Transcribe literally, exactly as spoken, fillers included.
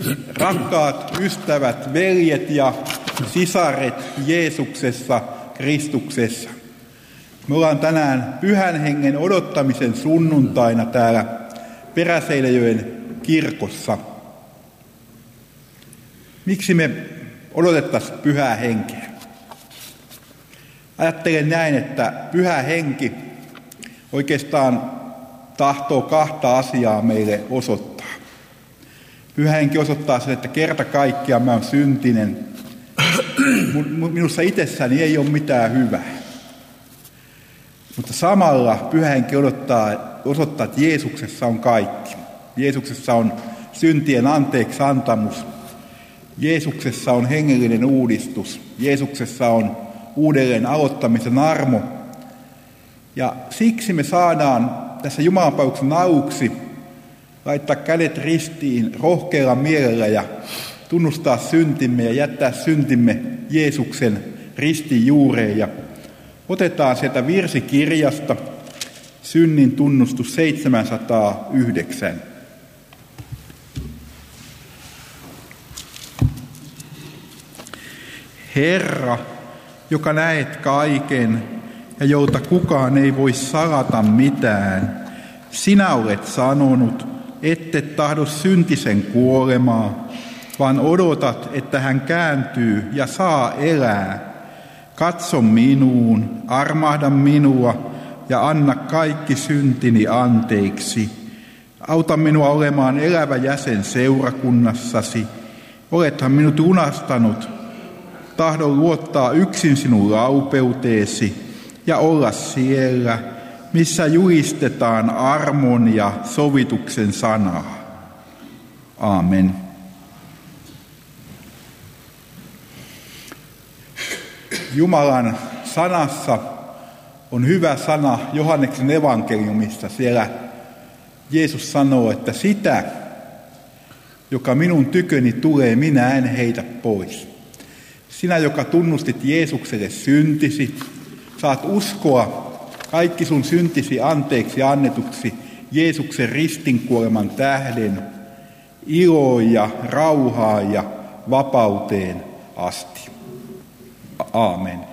Rakkaat ystävät, veljet ja sisaret Jeesuksessa, Kristuksessa. Me ollaan tänään Pyhän Hengen odottamisen sunnuntaina täällä Peräseinäjoen kirkossa. Miksi me odotettaisiin Pyhää Henkeä? Ajattelen näin, että Pyhä Henki oikeastaan tahtoo kahta asiaa meille osoittaa. Pyhä Henki osoittaa sen, että kerta kaikkiaan mä oon syntinen. Minussa itsessäni ei ole mitään hyvää. Mutta samalla Pyhä Henki odottaa, osoittaa, että Jeesuksessa on kaikki. Jeesuksessa on syntien anteeksi antamus. Jeesuksessa on hengellinen uudistus. Jeesuksessa on uudelleen aloittamisen armo. Ja siksi me saadaan tässä Jumalanpalveluksen aluksi laittaa kädet ristiin rohkealla mielellä ja tunnustaa syntimme ja jättää syntimme Jeesuksen ristin juureen. Ja otetaan sieltä virsikirjasta synnin tunnustus seitsemänsataayhdeksän. Herra, joka näet kaiken ja jolta kukaan ei voi salata mitään, sinä olet sanonut, ette tahdo syntisen kuolemaa, vaan odotat, että hän kääntyy ja saa elää. Katso minuun, armahda minua ja anna kaikki syntini anteeksi. Auta minua olemaan elävä jäsen seurakunnassasi. Olethan minut lunastanut. Tahdon luottaa yksin sinun laupeuteesi ja olla siellä, missä julistetaan armon ja sovituksen sanaa. Aamen. Jumalan sanassa on hyvä sana Johanneksen evankeliumista. Siellä Jeesus sanoo, että sitä, joka minun tyköni tulee, minä en heitä pois. Sinä, joka tunnustit Jeesukselle syntisi, saat uskoa kaikki sun syntisi anteeksi annetuksi Jeesuksen ristinkuoleman tähden iloon ja rauhaan ja vapauteen asti. Aamen.